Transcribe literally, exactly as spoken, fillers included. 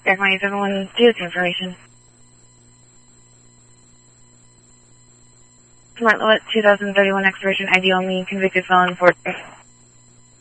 Air nine seven one, do this information. Smart Lit, two thousand thirty-one expiration, I D only, convicted felon, Fort.